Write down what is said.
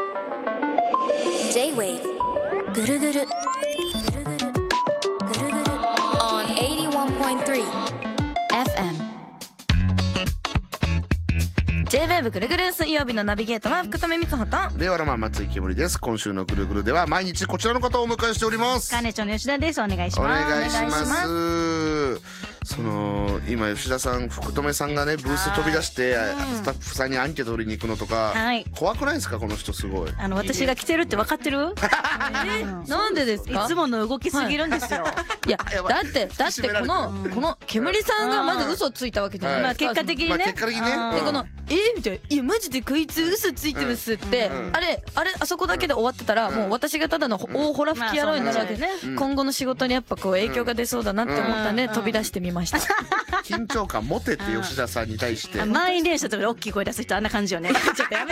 J-Wave ぐるぐる on 81.3 FM。 J-Wave ぐるぐる水曜日のナビゲーターは福留光穂と令和ロマン松井けむりです。今週のぐるぐるでは毎日こちらの方をお迎えしております。 カーネチョンの吉田です。お願いしおます。 願いします。今吉田さん福留さんがねブース飛び出してスタッフさんにアンケート取りに行くのとか、 はい、 怖くないですかこの人すごい。 私が来てるって分かってる？ なんでですか？ いつもの動きすぎるんですよ。 いやだってこの煙さんがまず嘘ついたわけじゃないですか。 まあ結果的にね。 結果的にね。 でこのみたいな、いやマジでこいつ嘘ついてますって、あれあそこだけで終わってたらもう私がただの大ホラ吹き野郎になるわけで、今後の仕事にやっぱこう影響が出そうだなって思ったんで飛び出してみました。 緊張感持てって吉田さんに対して。 満員電車とかで大きい声出す人あんな感じよね。ちょっとやめ